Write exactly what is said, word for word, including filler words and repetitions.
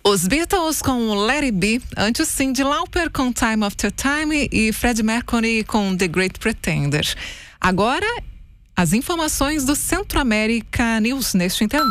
Os Beatles com Let It Be, antes Cyndi Lauper com Time After Time e Freddie Mercury com The Great Pretender. Agora, as informações do Centro América News neste intervalo.